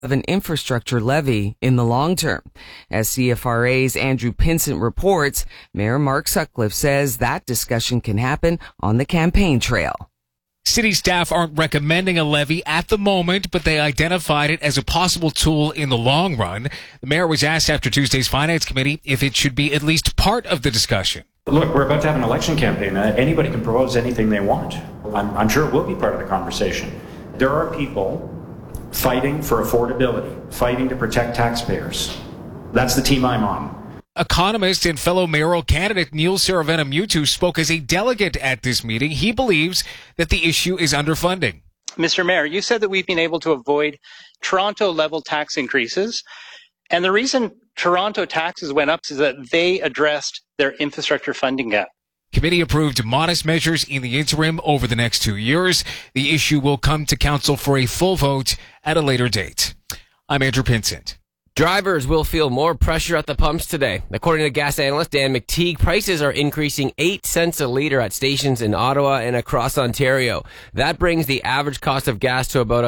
of an infrastructure levy in the long term. As CFRA's Andrew Pinsent reports, Mayor Mark Sutcliffe says that discussion can happen on the campaign trail. City staff aren't recommending a levy at the moment, but they identified it as a possible tool in the long run. The mayor was asked after Tuesday's Finance Committee if it should be at least part of the discussion. Look, we're about to have an election campaign. Anybody can propose anything they want. I'm sure it will be part of the conversation. There are people fighting for affordability, fighting to protect taxpayers. That's the team I'm on. Economist and fellow mayoral candidate Neil Seravenna-Mutu spoke as a delegate at this meeting. He believes that the issue is underfunding. Mr. Mayor, you said that we've been able to avoid Toronto-level tax increases. And the reason Toronto taxes went up is that they addressed their infrastructure funding gap. Committee approved modest measures in the interim over the next 2 years. The issue will come to council for a full vote at a later date. I'm Andrew Pinsent. Drivers will feel more pressure at the pumps today. According to gas analyst Dan McTeague, prices are increasing 8 cents a litre at stations in Ottawa and across Ontario. That brings the average cost of gas to about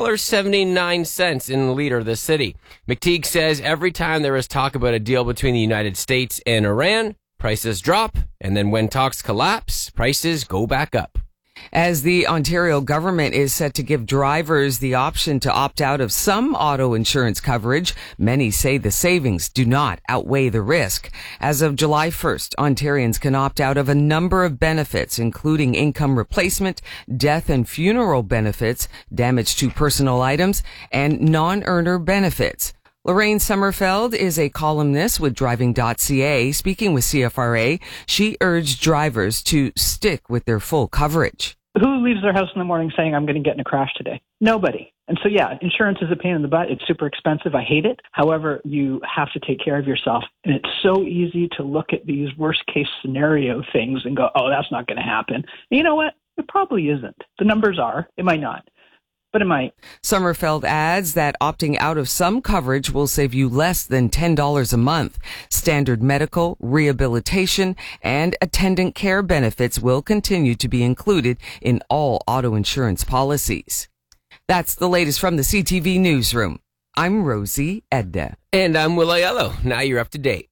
$1.79 in a litre this city. McTeague says every time there is talk about a deal between the United States and Iran, prices drop, and then when talks collapse, prices go back up. As the Ontario government is set to give drivers the option to opt out of some auto insurance coverage, many say the savings do not outweigh the risk. As of July 1st, Ontarians can opt out of a number of benefits, including income replacement, death and funeral benefits, damage to personal items, and non-earner benefits. Lorraine Sommerfeld is a columnist with Driving.ca. Speaking with CFRA, she urged drivers to stick with their full coverage. Who leaves their house in the morning saying, I'm going to get in a crash today? Nobody. And so, yeah, insurance is a pain in the butt. It's super expensive. I hate it. However, you have to take care of yourself. And it's so easy to look at these worst case scenario things and go, oh, that's not going to happen. And you know what? It probably isn't. The numbers are. It might not. But it might. Sommerfeld adds that opting out of some coverage will save you less than $10 a month. Standard medical, rehabilitation, and attendant care benefits will continue to be included in all auto insurance policies. That's the latest from the CTV Newsroom. I'm Rosie Edna. And I'm Will Aiello. Now you're up to date.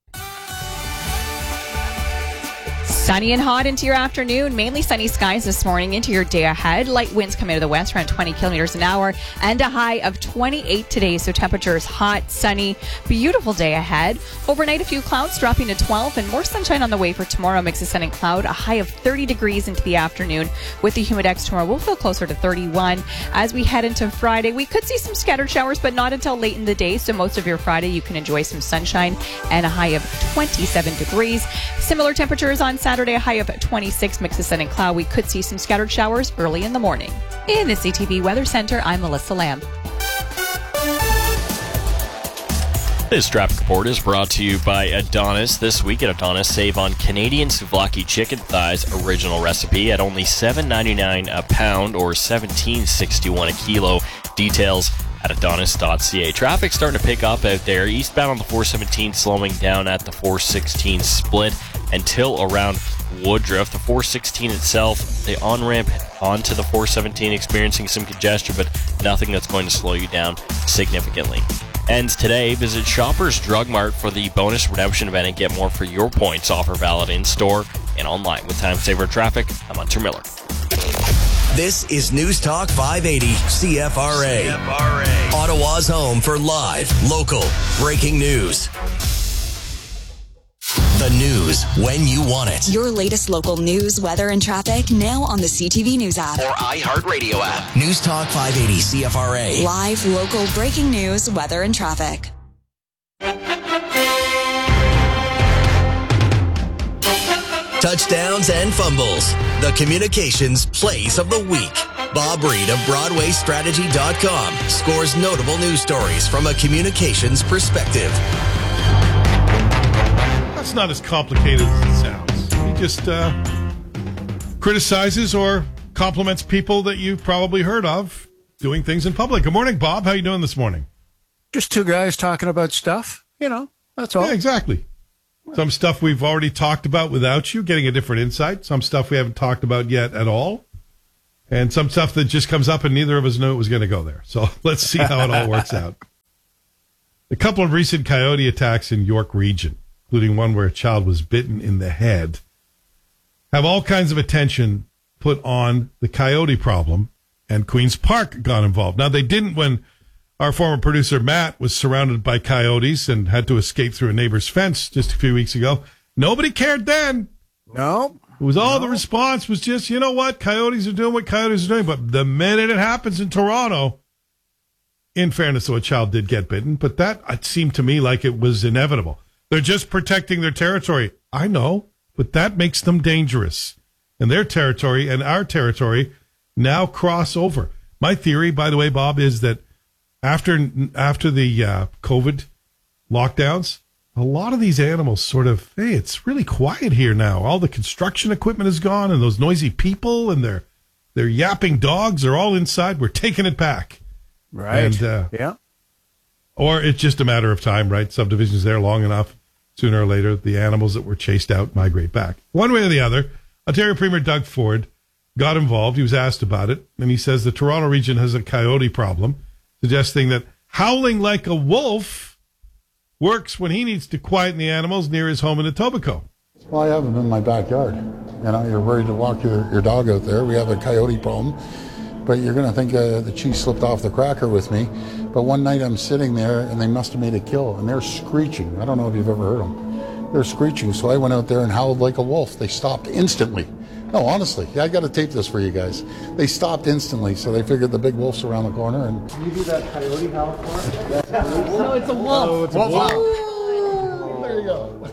Sunny and hot into your afternoon. Mainly sunny skies this morning into your day ahead. Light winds coming out of the west around 20 kilometers an hour and a high of 28 today. So temperatures hot, sunny, beautiful day ahead. Overnight, a few clouds dropping to 12 and more sunshine on the way for tomorrow. Mix of sun and cloud, a high of 30 degrees into the afternoon. With the humidex tomorrow, we'll feel closer to 31. As we head into Friday, we could see some scattered showers, but not until late in the day. So most of your Friday, you can enjoy some sunshine and a high of 27 degrees. Similar temperatures on Saturday, a high of 26, mix of sun and cloud. We could see some scattered showers early in the morning. In the CTV Weather Center, I'm Melissa Lamb. This traffic report is brought to you by Adonis. This week at Adonis, save on Canadian souvlaki chicken thighs original recipe at only $7.99 a pound or $17.61 a kilo. Details at adonis.ca. Traffic starting to pick up out there. Eastbound on the 417, slowing down at the 416 split until around Woodruff. The 416 itself, the on-ramp onto the 417, experiencing some congestion, but nothing that's going to slow you down significantly. Ends today. Visit Shoppers Drug Mart for the bonus redemption event and get more for your points. Offer valid in-store and online. With Time Saver Traffic, I'm Hunter Miller. This is News Talk 580 CFRA. Ottawa's home for live, local, breaking news. The news when you want it. Your latest local news, weather, and traffic now on the CTV News app or iHeartRadio app. News Talk 580 CFRA. Live, local, breaking news, weather, and traffic. Touchdowns and fumbles. The communications plays of the week. Bob Reed of BroadwayStrategy.com scores notable news stories from a communications perspective. That's not as complicated as it sounds. He just criticizes or compliments people that you've probably heard of doing things in public. Good morning, Bob. How you doing this morning? Just two guys talking about stuff. That's all. Yeah, exactly. Some stuff we've already talked about without you, getting a different insight. Some stuff we haven't talked about yet at all. And some stuff that just comes up and neither of us knew it was going to go there. So let's see how it all works out. A couple of recent coyote attacks in York Region, including one where a child was bitten in the head, have all kinds of attention put on the coyote problem, and Queen's Park got involved. Now, they didn't when our former producer Matt was surrounded by coyotes and had to escape through a neighbor's fence just a few weeks ago. Nobody cared then. No. It was all the response was just, you know what, coyotes are doing what coyotes are doing. But the minute it happens in Toronto, in fairness, though, a child did get bitten, but that it seemed to me like it was inevitable. They're just protecting their territory. I know, but that makes them dangerous. And their territory and our territory now cross over. My theory, by the way, Bob, is that after the COVID lockdowns, a lot of these animals sort of, hey, it's really quiet here now. All the construction equipment is gone, and those noisy people and their yapping dogs are all inside. We're taking it back. Right. And, yeah. Or it's just a matter of time, right? Subdivision's there long enough. Sooner or later, the animals that were chased out migrate back. One way or the other, Ontario Premier Doug Ford got involved. He was asked about it, and he says the Toronto region has a coyote problem, suggesting that howling like a wolf works when he needs to quieten the animals near his home in Etobicoke. Well, I have them in my backyard. You know, you're worried to walk your dog out there. We have a coyote problem, but you're going to think the cheese slipped off the cracker with me. But one night I'm sitting there, and they must have made a kill, and they're screeching. I don't know if you've ever heard them. They're screeching, so I went out there and howled like a wolf. They stopped instantly. No, honestly, I got to tape this for you guys. They stopped instantly, so they figured the big wolf's around the corner. And Can you do that coyote howl for us? No, it's a wolf. Oh, it's a wolf. Wow. There you go.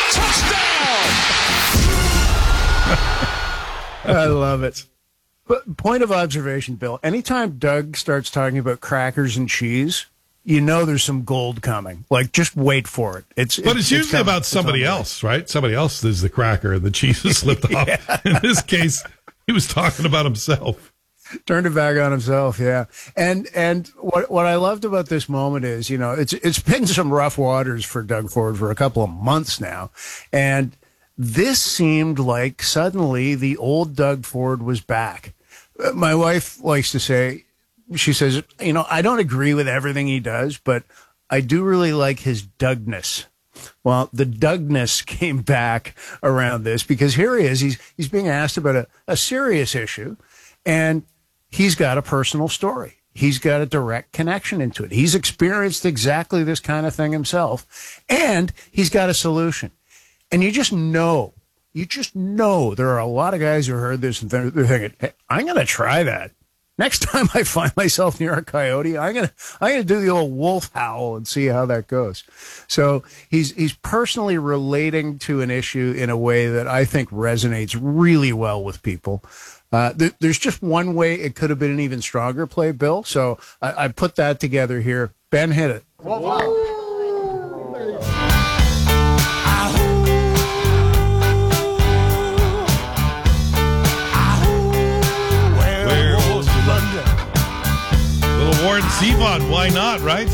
I love it. But point of observation, Bill, anytime Doug starts talking about crackers and cheese, you know there's some gold coming. Like, just wait for it. It's usually about somebody else, right? Somebody else is the cracker and the cheese has slipped off. In this case, he was talking about himself. Turned it back on himself, yeah. And what I loved about this moment is, you know, it's been some rough waters for Doug Ford for a couple of months now. And this seemed like suddenly the old Doug Ford was back. My wife likes to say, she says, you know, I don't agree with everything he does, but I do really like his Dougness. Well, the Dougness came back around this because here he is. He's being asked about a serious issue, and he's got a personal story. He's got a direct connection into it. He's experienced exactly this kind of thing himself, and he's got a solution. And you just know there are a lot of guys who heard this and they're thinking, hey, I'm going to try that. Next time I find myself near a coyote, I'm gonna do the old wolf howl and see how that goes. So he's personally relating to an issue in a way that I think resonates really well with people. There's just one way it could have been an even stronger play, Bill. So I put that together here. Ben, hit it. Wow. Warren Zevon, why not, right?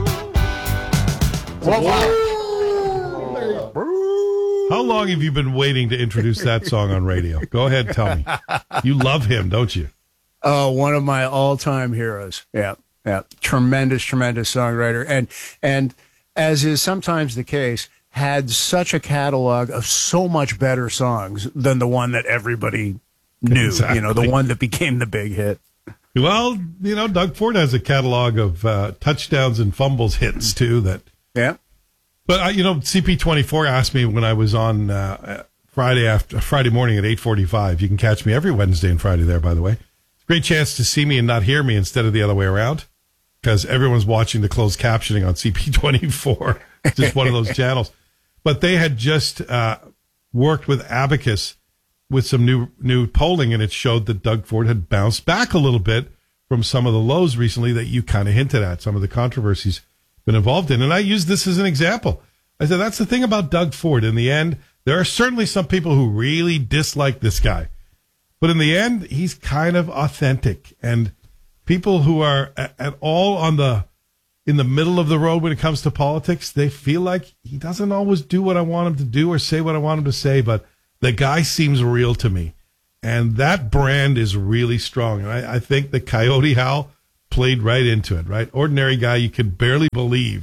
How long have you been waiting to introduce that song on radio? Go ahead, tell me. You love him, don't you? Oh, one of my all-time heroes. Yeah. Tremendous songwriter. And as is sometimes the case, had such a catalog of so much better songs than the one that everybody knew, exactly. You know, the one that became the big hit. Well, you know, Doug Ford has a catalog of touchdowns and fumbles hits, too. Yeah. But, you know, CP24 asked me when I was on Friday morning at 8:45. You can catch me every Wednesday and Friday there, by the way. It's a great chance to see me and not hear me instead of the other way around, because everyone's watching the closed captioning on CP24. It's just one of those channels. But they had just worked with Abacus with some new polling, and it showed that Doug Ford had bounced back a little bit from some of the lows recently that you kind of hinted at, some of the controversies been involved in. And I used this as an example. I said, that's the thing about Doug Ford. In the end, there are certainly some people who really dislike this guy. But in the end, he's kind of authentic. And people who are at all in the middle of the road when it comes to politics, they feel like he doesn't always do what I want him to do or say what I want him to say, but the guy seems real to me. And that brand is really strong. And I think the Coyote Howl played right into it, right? Ordinary guy, you can barely believe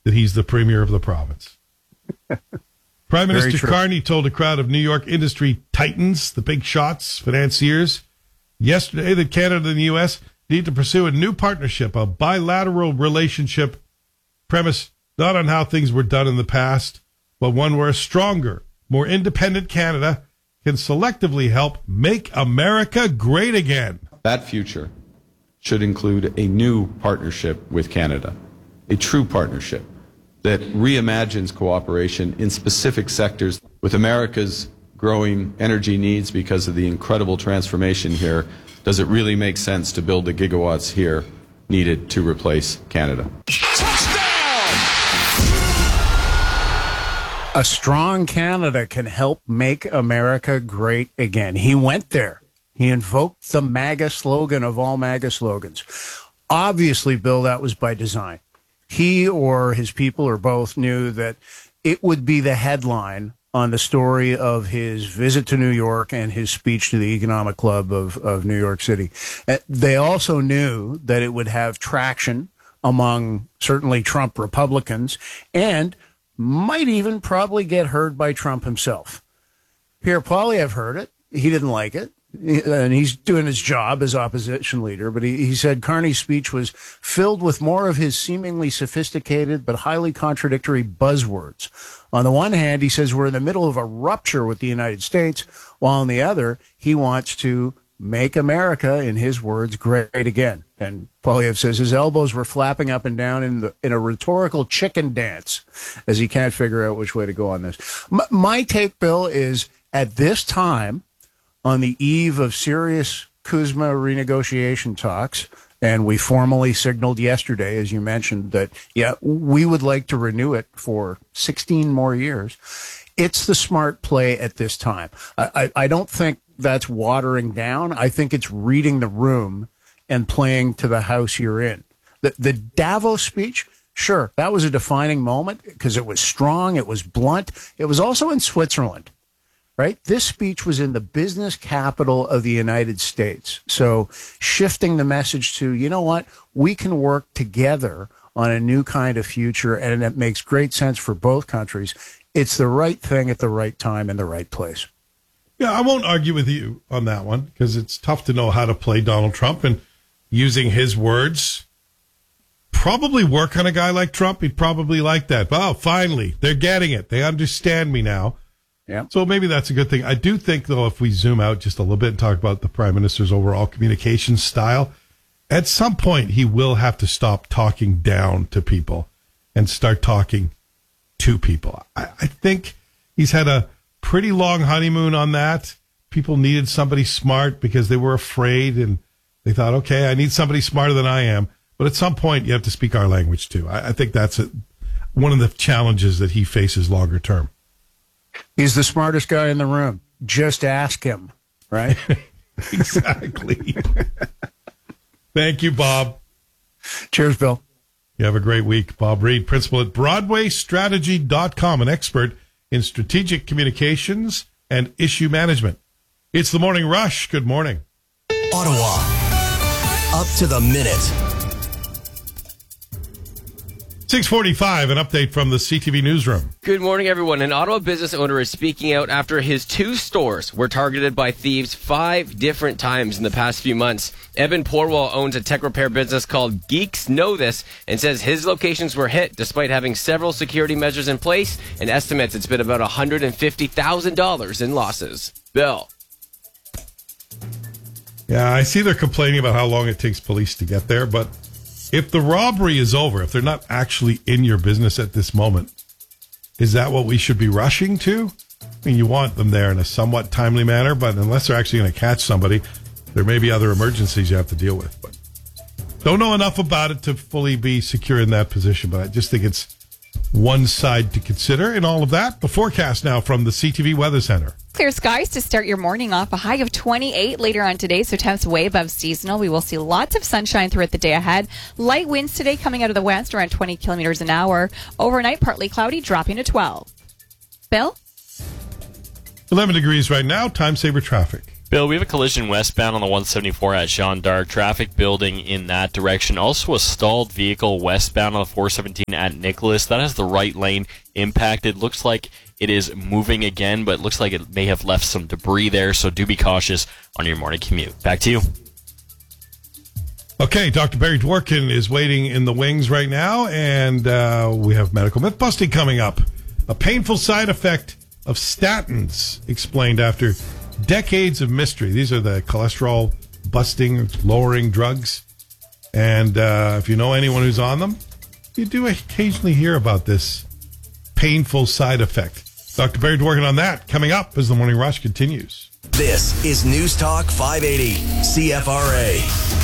that he's the premier of the province. Prime Minister Carney told a crowd of New York industry titans, the big shots, financiers, yesterday that Canada and the U.S. need to pursue a new partnership, a bilateral relationship premised not on how things were done in the past, but one where a stronger, more independent Canada can selectively help make America great again. That future should include a new partnership with Canada, a true partnership that reimagines cooperation in specific sectors. With America's growing energy needs because of the incredible transformation here, does it really make sense to build the gigawatts here needed to replace Canada? A strong Canada can help make America great again. He went there. He invoked the MAGA slogan of all MAGA slogans. Obviously, Bill, that was by design. He or his people or both knew that it would be the headline on the story of his visit to New York and his speech to the Economic Club of New York City. They also knew that it would have traction among certainly Trump Republicans and might even probably get heard by Trump himself. Pierre Poilievre heard it. He didn't like it. And he's doing his job as opposition leader, but he said Carney's speech was filled with more of his seemingly sophisticated but highly contradictory buzzwords. On the one hand, he says we're in the middle of a rupture with the United States, while on the other, he wants to make America, in his words, great again. And Poilievre says his elbows were flapping up and down in a rhetorical chicken dance as he can't figure out which way to go on this. My take, Bill, is at this time, on the eve of serious CUSMA renegotiation talks, and we formally signaled yesterday, as you mentioned, that, yeah, we would like to renew it for 16 more years. It's the smart play at this time. I don't think that's watering down. I think it's reading the room and playing to the house you're in. The Davos speech, sure, that was a defining moment because it was strong, it was blunt. It was also in Switzerland. Right? This speech was in the business capital of the United States. So shifting the message to, you know what, we can work together on a new kind of future, and it makes great sense for both countries. It's the right thing at the right time in the right place. Yeah, I won't argue with you on that one because it's tough to know how to play Donald Trump, and using his words probably work on a guy like Trump. He'd probably like that. Oh, finally, they're getting it. They understand me now. Yeah. So maybe that's a good thing. I do think, though, if we zoom out just a little bit and talk about the Prime Minister's overall communication style, at some point he will have to stop talking down to people and start talking to people. I think he's had a pretty long honeymoon on that. People needed somebody smart because they were afraid and they thought, okay, I need somebody smarter than I am. But at some point you have to speak our language too. I think that's one of the challenges that he faces longer term. He's the smartest guy in the room. Just ask him, right? Exactly. Thank you, Bob. Cheers, Bill. You have a great week. Bob Reed, principal at BroadwayStrategy.com, an expert in strategic communications and issue management. It's the Morning Rush. Good morning. Ottawa, up to the minute. 6:45, an update from the CTV newsroom. Good morning, everyone. An Ottawa business owner is speaking out after his 2 stores were targeted by thieves 5 different times in the past few months. Evan Porwell owns a tech repair business called Geeks Know This and says his locations were hit despite having several security measures in place and estimates it's been about $150,000 in losses. Bill. Yeah, I see they're complaining about how long it takes police to get there, but if the robbery is over, if they're not actually in your business at this moment, is that what we should be rushing to? I mean, you want them there in a somewhat timely manner, but unless they're actually going to catch somebody, there may be other emergencies you have to deal with. But don't know enough about it to fully be secure in that position, but I just think it's one side to consider in all of that. The forecast now from the CTV Weather Center. Clear skies to start your morning off. A high of 28 later on today, so temps way above seasonal. We will see lots of sunshine throughout the day ahead. Light winds today coming out of the west around 20 kilometers an hour. Overnight, partly cloudy, dropping to 12. Bill? 11 degrees right now. Time saver traffic. Bill, we have a collision westbound on the 174 at Jean d'Arc. Traffic building in that direction. Also a stalled vehicle westbound on the 417 at Nicholas. That has the right lane impacted. Looks like it is moving again, but it looks like it may have left some debris there, so do be cautious on your morning commute. Back to you. Okay, Dr. Barry Dworkin is waiting in the wings right now, and we have medical myth busting coming up. A painful side effect of statins explained after decades of mystery. These are the cholesterol busting, lowering drugs. And if you know anyone who's on them, you do occasionally hear about this painful side effect. Dr. Barry Dworkin on that coming up as the Morning Rush continues. This is News Talk 580 CFRA.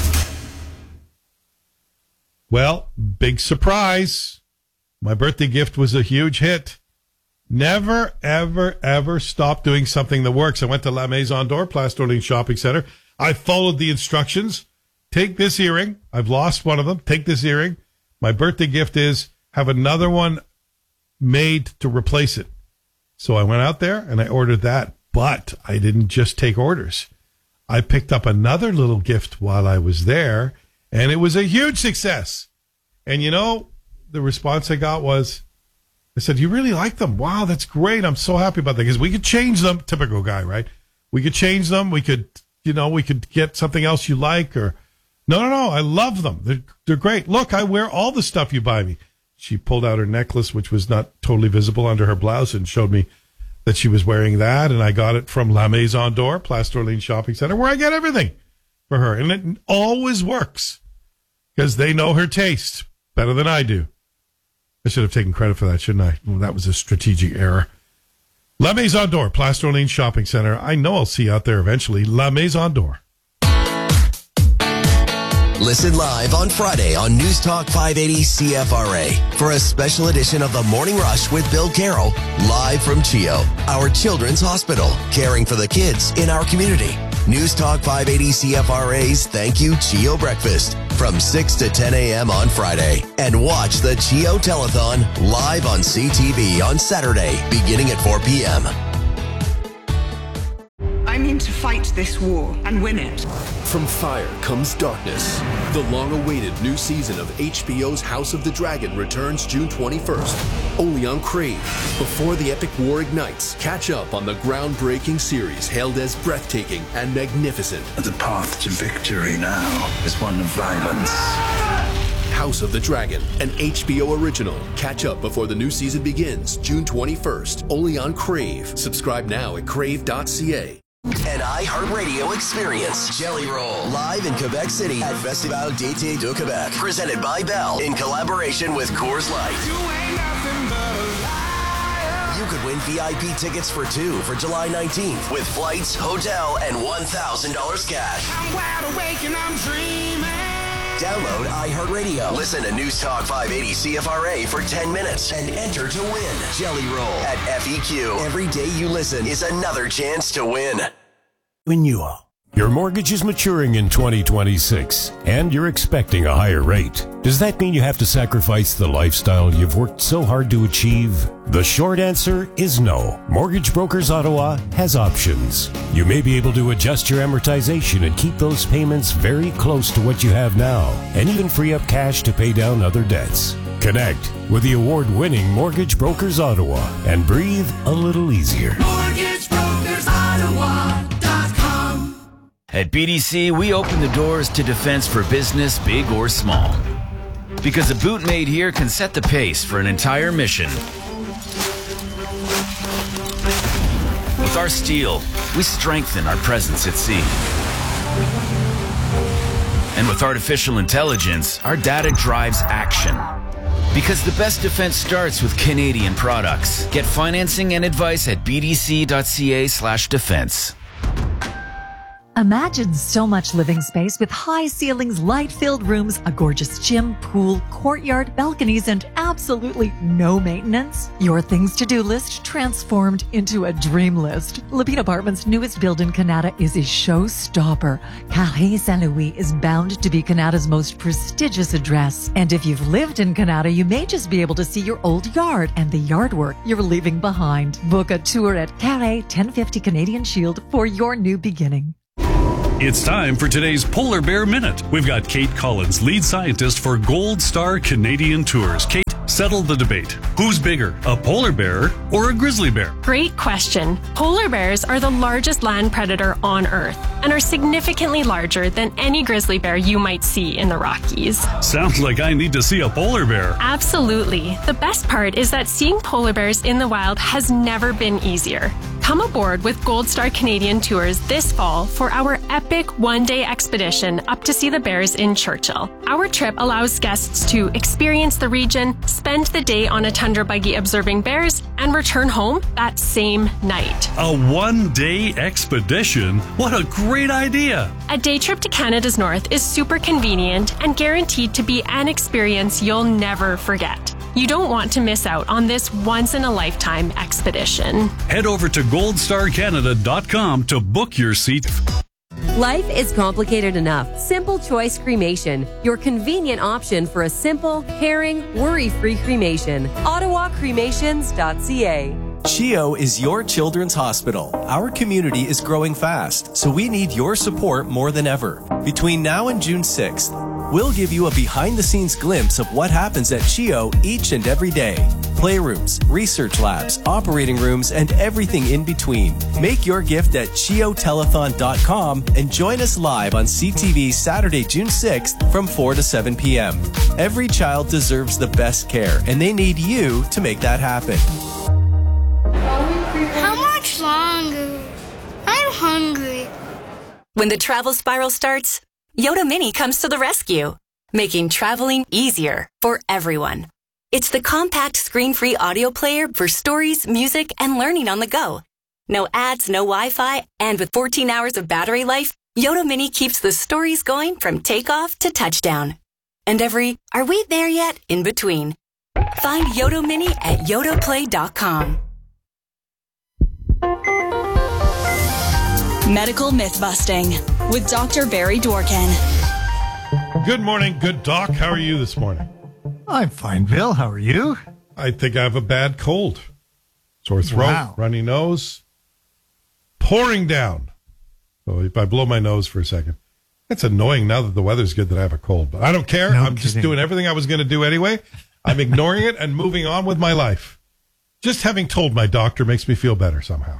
Well, big surprise. My birthday gift was a huge hit. Never, ever, ever stop doing something that works. I went to La Maison d'Or, Place d'Orléans Shopping Center. I followed the instructions. Take this earring. I've lost one of them. Take this earring. My birthday gift is have another one made to replace it. So I went out there and I ordered that. But I didn't just take orders. I picked up another little gift while I was there, and it was a huge success. And you know, the response I got was, I said, you really like them? Wow, that's great. I'm so happy about that. Because we could change them. Typical guy, right? We could change them. We could, we could get something else you like. Or no, I love them. They're great. Look, I wear all the stuff you buy me. She pulled out her necklace, which was not totally visible under her blouse, and showed me that she was wearing that. And I got it from La Maison d'Or, Place d'Orléans Shopping Center, where I get everything for her. And it always works because they know her taste better than I do. I should have taken credit for that, shouldn't I? Well, that was a strategic error. La Maison d'Or, Place d'Orléans Shopping Center. I know I'll see you out there eventually. La Maison d'Or. Listen live on Friday on News Talk 580 CFRA for a special edition of The Morning Rush with Bill Carroll, live from CHEO, our children's hospital, caring for the kids in our community. News Talk 580 CFRA's Thank You CHEO Breakfast from 6 to 10 a.m. on Friday. And watch the CHEO Telethon live on CTV on Saturday, beginning at 4 p.m. I'm in to fight this war and win it. From fire comes darkness. The long-awaited new season of HBO's House of the Dragon returns June 21st, only on Crave. Before the epic war ignites, catch up on the groundbreaking series hailed as breathtaking and magnificent. The path to victory now is one of violence. House of the Dragon, an HBO original. Catch up before the new season begins June 21st, only on Crave. Subscribe now at crave.ca. An iHeartRadio experience. Jelly Roll, live in Quebec City at Festival d'Été de Québec. Presented by Bell in collaboration with Coors Light. You could win VIP tickets for two for July 19th with flights, hotel, and $1,000 cash. I'm wide awake and I'm dreaming. Download iHeartRadio. Listen to News Talk 580 CFRA for 10 minutes and enter to win. Jelly Roll at FEQ. Every day you listen is another chance to win. Renewal. Your mortgage is maturing in 2026, and you're expecting a higher rate. Does that mean you have to sacrifice the lifestyle you've worked so hard to achieve? The short answer is no. Mortgage Brokers Ottawa has options. You may be able to adjust your amortization and keep those payments very close to what you have now, and even free up cash to pay down other debts. Connect with the award-winning Mortgage Brokers Ottawa and breathe a little easier. MortgageBrokersOttawa.com. At BDC, we open the doors to defense for business, big or small. Because a boot made here can set the pace for an entire mission. With our steel, we strengthen our presence at sea. And with artificial intelligence, our data drives action. Because the best defense starts with Canadian products. Get financing and advice at bdc.ca/defense. Imagine so much living space with high ceilings, light-filled rooms, a gorgeous gym, pool, courtyard, balconies, and absolutely no maintenance. Your things to do list transformed into a dream list. Lapine Apartments' newest build in Canada is a showstopper. Carré Saint-Louis is bound to be Canada's most prestigious address. And if you've lived in Canada, you may just be able to see your old yard and the yard work you're leaving behind. Book a tour at Carré 1050 Canadian Shield for your new beginning. It's time for today's Polar Bear Minute. We've got Kate Collins, lead scientist for Gold Star Canadian Tours. Kate, settle the debate. Who's bigger, a polar bear or a grizzly bear? Great question. Polar bears are the largest land predator on Earth and are significantly larger than any grizzly bear you might see in the Rockies. Sounds like I need to see a polar bear. Absolutely. The best part is that seeing polar bears in the wild has never been easier. Come aboard with Gold Star Canadian Tours this fall for our epic one-day expedition up to see the bears in Churchill. Our trip allows guests to experience the region, spend the day on a tundra buggy observing bears, and return home that same night. A one-day expedition? What a great idea! A day trip to Canada's North is super convenient and guaranteed to be an experience you'll never forget. You don't want to miss out on this once-in-a-lifetime expedition. Head over to goldstarcanada.com to book your seat. Life is complicated enough. Simple Choice Cremation, your convenient option for a simple, caring, worry-free cremation. OttawaCremations.ca. CHEO is your children's hospital. Our community is growing fast, so we need your support more than ever. Between now and June 6th, we'll give you a behind-the-scenes glimpse of what happens at CHEO each and every day. Playrooms, research labs, operating rooms, and everything in between. Make your gift at CHEOtelethon.com and join us live on CTV Saturday, June 6th from 4 to 7 p.m. Every child deserves the best care, and they need you to make that happen. How much longer? I'm hungry. When the travel spiral starts, Yoda Mini comes to the rescue, making traveling easier for everyone. It's the compact screen-free audio player for stories, music, and learning on the go. No ads, no Wi-Fi, and with 14 hours of battery life, Yoda Mini keeps the stories going from takeoff to touchdown. And every, are we there yet, in between. Find Yoda Mini at yodaplay.com. Medical Myth-Busting with Dr. Barry Dworkin. Good morning, good doc. How are you this morning? I'm fine, Bill. How are you? I think I have a bad cold. Sore throat, runny nose, pouring down. So if I blow my nose for a second, it's annoying now that the weather's good that I have a cold. But I don't care. I'm just doing everything I was going to do anyway. I'm ignoring it and moving on with my life. Just having told my doctor makes me feel better somehow.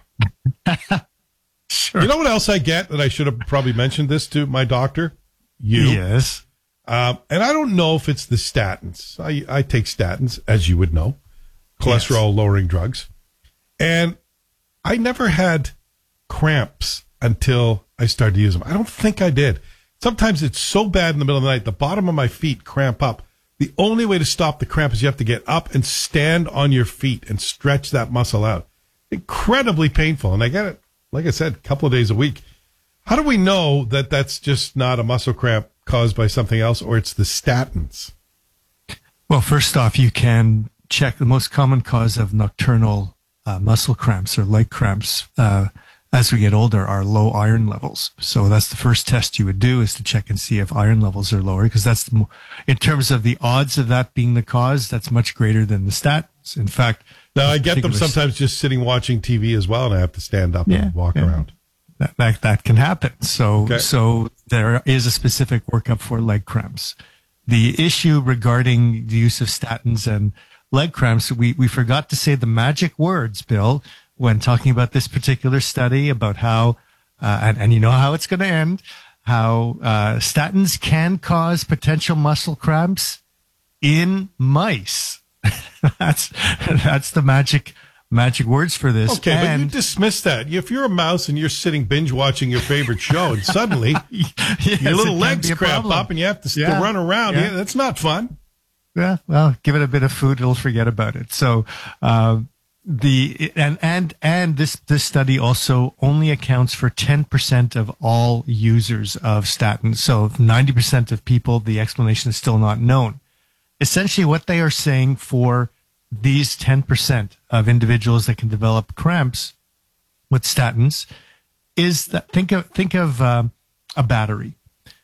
Sure. You know what else I get that I should have probably mentioned this to my doctor? You. Yes. And I don't know if it's the statins. I take statins, as you would know, cholesterol-lowering drugs. And I never had cramps until I started to use them. I don't think I did. Sometimes it's so bad in the middle of the night, the bottom of my feet cramp up. The only way to stop the cramp is you have to get up and stand on your feet and stretch that muscle out. Incredibly painful. And I get it, like I said, a couple of days a week. How do we know that that's just not a muscle cramp caused by something else, or it's the statins? Well, first off, you can check the most common cause of nocturnal muscle cramps or leg cramps as we get older are low iron levels. So that's the first test you would do, is to check and see if iron levels are lower, because that's in terms of the odds of that being the cause, that's much greater than the statins. In fact, now I get them sometimes just sitting watching TV as well, and I have to stand up and walk around. That can happen. So there is a specific workup for leg cramps. The issue regarding the use of statins and leg cramps, we forgot to say the magic words, Bill, when talking about this particular study about how, and you know how it's going to end, how statins can cause potential muscle cramps in mice. That's the magic words for this. Okay, but you dismiss that. If you're a mouse and you're sitting binge watching your favorite show, and suddenly your little legs cramp up and you have to run around, that's not fun. Yeah, well, give it a bit of food, it'll forget about it. So This study also only accounts for 10% of all users of statins. So 90% of people, the explanation is still not known. Essentially, what they are saying for these 10% of individuals that can develop cramps with statins is that think of a battery,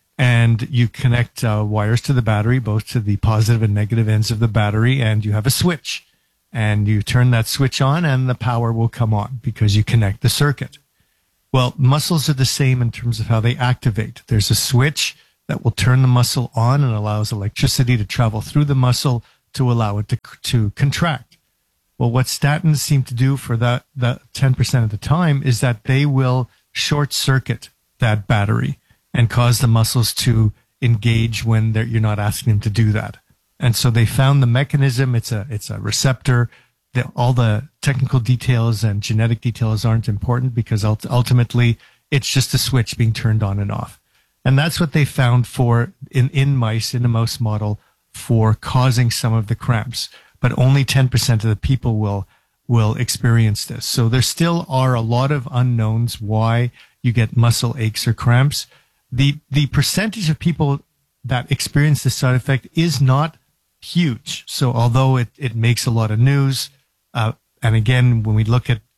and you connect wires to the battery, both to the positive and negative ends of the battery, and you have a switch, and you turn that switch on, and the power will come on because you connect the circuit. Well, muscles are the same in terms of how they activate. There's a switch that will turn the muscle on and allows electricity to travel through the muscle to allow it to contract. Well, what statins seem to do for that 10% of the time is that they will short circuit that battery and cause the muscles to engage when you're not asking them to do that. And so they found the mechanism. It's a receptor. All the technical details and genetic details aren't important because ultimately it's just a switch being turned on and off. And that's what they found for in mice, in a mouse model, for causing some of the cramps. But only 10% of the people will experience this. So there still are a lot of unknowns why you get muscle aches or cramps. The percentage of people that experience this side effect is not huge. So although it makes a lot of news, and again, when we look at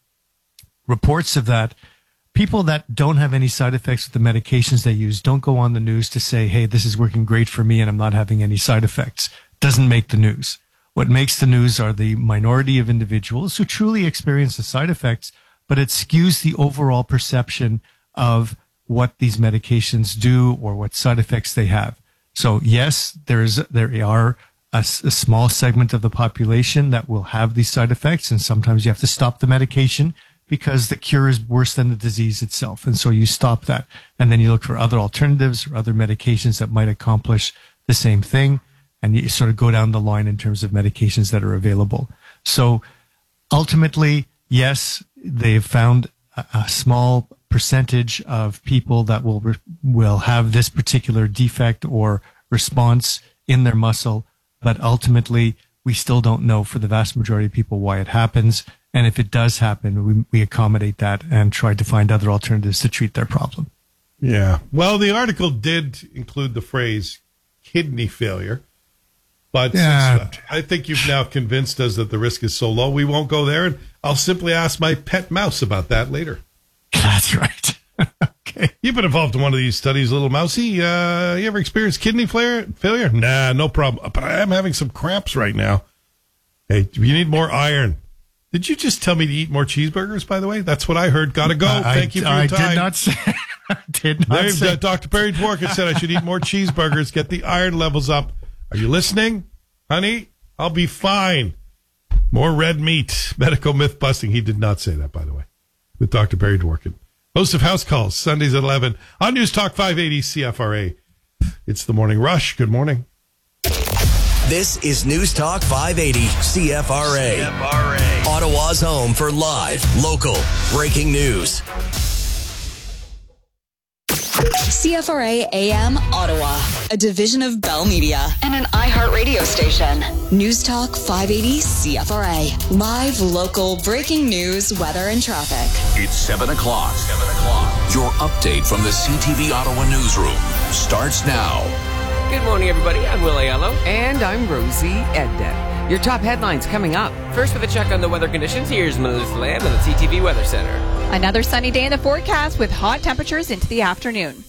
reports of that, people that don't have any side effects with the medications they use don't go on the news to say, hey, this is working great for me and I'm not having any side effects. Doesn't make the news. What makes the news are the minority of individuals who truly experience the side effects, but it skews the overall perception of what these medications do or what side effects they have. So yes, there are a small segment of the population that will have these side effects, and sometimes you have to stop the medication because the cure is worse than the disease itself. And so you stop that. And then you look for other alternatives or other medications that might accomplish the same thing. And you sort of go down the line in terms of medications that are available. So ultimately, yes, they've found a small percentage of people that will have this particular defect or response in their muscle. But ultimately, we still don't know for the vast majority of people why it happens. And if it does happen, we accommodate that and try to find other alternatives to treat their problem. Yeah. Well, the article did include the phrase kidney failure. But I think you've now convinced us that the risk is so low, we won't go there. And I'll simply ask my pet mouse about that later. That's right. Okay. You've been involved in one of these studies, little mousey. You ever experienced kidney failure? Nah, no problem. But I am having some cramps right now. Hey, you need more iron. Did you just tell me to eat more cheeseburgers, by the way? That's what I heard. Gotta go. Thank you for your time. I did not say. Dr. Barry Dworkin said I should eat more cheeseburgers, get the iron levels up. Are you listening, honey? I'll be fine. More red meat. Medical myth busting. He did not say that, by the way, with Dr. Barry Dworkin. Host of House Calls, Sundays at 11 on News Talk 580 CFRA. It's the Morning Rush. Good morning. This is News Talk 580 CFRA. Ottawa's home for live, local, breaking news. CFRA AM Ottawa, a division of Bell Media and an iHeartRadio station. News Talk 580 CFRA. Live, local, breaking news, weather, and traffic. It's 7 o'clock. Your update from the CTV Ottawa newsroom starts now. Good morning, everybody. I'm Will Aiello. And I'm Rosie Edda. Your top headlines coming up. First, with a check on the weather conditions, here's Melissa Lamb at the CTV Weather Center. Another sunny day in the forecast with hot temperatures into the afternoon.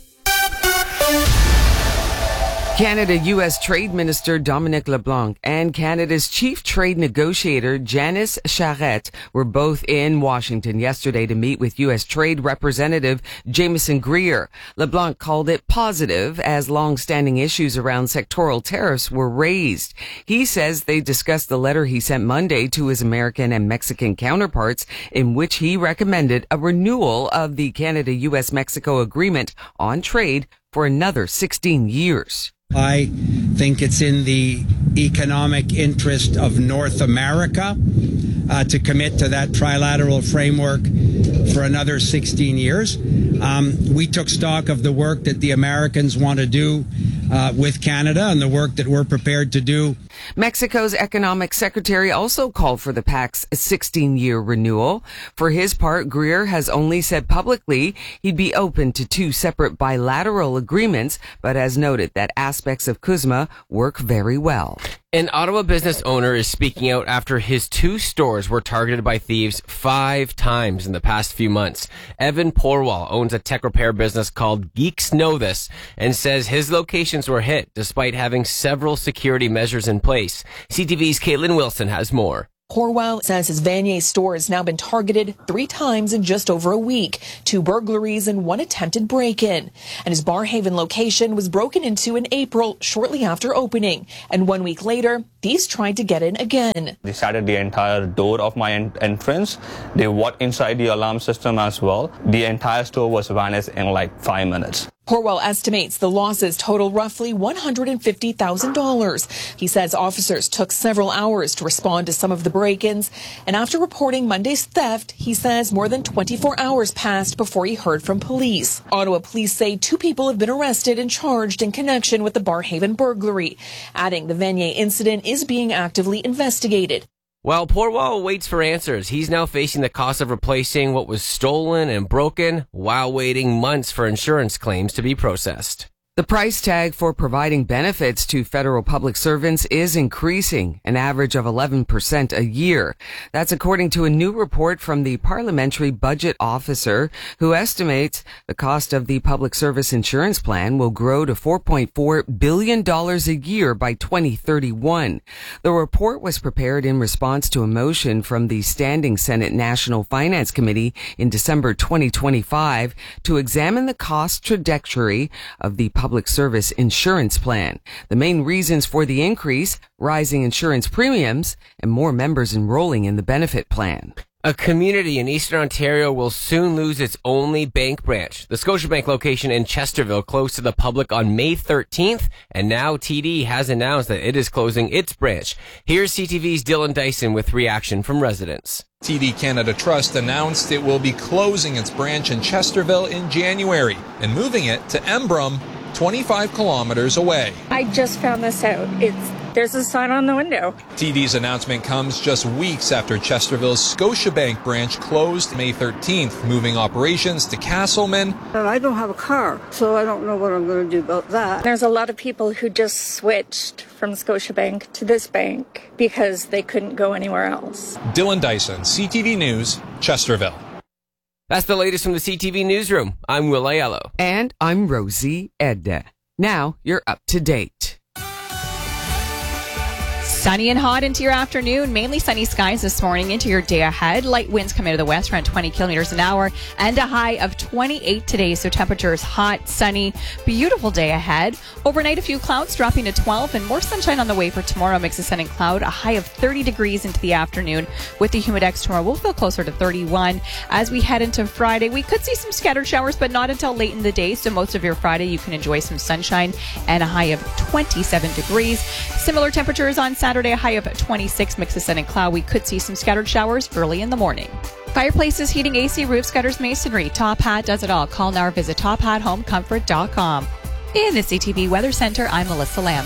Canada-U.S. Trade Minister Dominic LeBlanc and Canada's chief trade negotiator Janice Charette were both in Washington yesterday to meet with U.S. Trade Representative Jameson Greer. LeBlanc called it positive as long-standing issues around sectoral tariffs were raised. He says they discussed the letter he sent Monday to his American and Mexican counterparts in which he recommended a renewal of the Canada-U.S.-Mexico agreement on trade for another 16 years. I think it's in the economic interest of North America to commit to that trilateral framework for another 16 years. We took stock of the work that the Americans want to do with Canada and the work that we're prepared to do. Mexico's economic secretary also called for the pact's 16-year renewal. For his part, Greer has only said publicly he'd be open to 2 separate bilateral agreements, but has noted that aspects of CUSMA work very well. An Ottawa business owner is speaking out after his 2 stores were targeted by thieves 5 times in the past few months. Evan Porwal owns a tech repair business called Geeks Know This and says his locations were hit despite having several security measures in place. CTV's Caitlin Wilson has more. Porwal says his Vanier store has now been targeted 3 times in just over a week, 2 burglaries and 1 attempted break-in. And his Barrhaven location was broken into in April, shortly after opening. And 1 week later, thieves tried to get in again. They shattered the entire door of my entrance. They walked inside the alarm system as well. The entire store was vanished in like 5 minutes. Porwal estimates the losses total roughly $150,000. He says officers took several hours to respond to some of the break-ins, and after reporting Monday's theft, he says more than 24 hours passed before he heard from police. Ottawa police say 2 people have been arrested and charged in connection with the Barrhaven burglary, adding the Vanier incident is being actively investigated. While Porwal waits for answers, he's now facing the cost of replacing what was stolen and broken while waiting months for insurance claims to be processed. The price tag for providing benefits to federal public servants is increasing, an average of 11% a year. That's according to a new report from the Parliamentary Budget Officer, who estimates the cost of the public service insurance plan will grow to $4.4 billion a year by 2031. The report was prepared in response to a motion from the Standing Senate National Finance Committee in December 2025 to examine the cost trajectory of the public service insurance plan. The main reasons for the increase: rising insurance premiums and more members enrolling in the benefit plan. A community in Eastern Ontario will soon lose its only bank branch. The Scotiabank location in Chesterville closed to the public on May 13th, and now TD has announced that it is closing its branch. Here's CTV's Dylan Dyson with reaction from residents. TD Canada Trust announced it will be closing its branch in Chesterville in January and moving it to Embrun, 25 kilometers away. I just found this out. There's a sign on the window. TD's announcement comes just weeks after Chesterville's Scotiabank branch closed May 13th, moving operations to Castleman. I don't have a car, so I don't know what I'm going to do about that. There's a lot of people who just switched from Scotiabank to this bank because they couldn't go anywhere else. Dylan Dyson, CTV News, Chesterville. That's the latest from the CTV Newsroom. I'm Will Aiello. And I'm Rosie Edda. Now you're up to date. Sunny and hot into your afternoon. Mainly sunny skies this morning into your day ahead. Light winds come out of the west around 20 kilometers an hour and a high of 28 today. So temperatures hot, sunny, beautiful day ahead. Overnight, a few clouds dropping to 12 and more sunshine on the way for tomorrow. Mix of sun and cloud, a high of 30 degrees into the afternoon. With the humidex tomorrow, we'll feel closer to 31. As we head into Friday, we could see some scattered showers, but not until late in the day. So most of your Friday, you can enjoy some sunshine and a high of 27 degrees. Similar temperatures on Saturday, a high of 26, mix of sun and cloud. We could see some scattered showers early in the morning. Fireplaces, heating, AC, roofs, gutters, masonry. Top Hat does it all. Call now or visit tophathomecomfort.com. In the CTV Weather Center, I'm Melissa Lamb.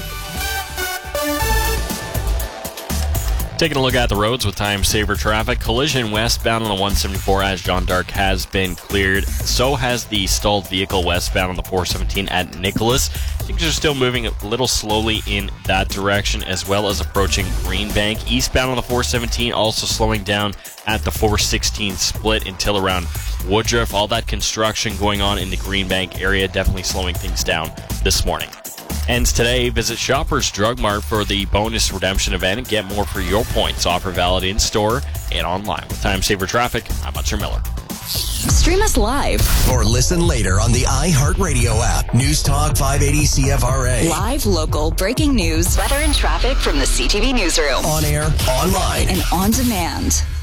Taking a look at the roads with time-saver traffic. Collision westbound on the 174 as Jeanne d'Arc has been cleared. So has the stalled vehicle westbound on the 417 at Nicholas. Things are still moving a little slowly in that direction, as well as approaching Greenbank. Eastbound on the 417 also slowing down at the 416 split until around Woodruff. All that construction going on in the Greenbank area definitely slowing things down this morning. Ends today. Visit Shoppers Drug Mart for the bonus redemption event and get more for your points. Offer valid in store and online. With time saver traffic, I'm Butcher Miller. Stream us live or listen later on the iHeartRadio app. News Talk 580 CFRA. Live, local, breaking news, weather and traffic from the CTV Newsroom. On air, online, and on demand.